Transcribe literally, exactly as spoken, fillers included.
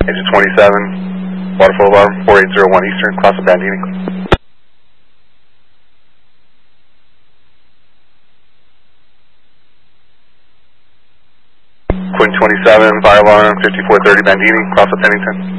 Engine twenty-seven, waterfall alarm, four eight zero one Eastern, cross of Bandini. Quinn twenty-seven, fire alarm, fifty-four thirty Bandini, cross of Pennington.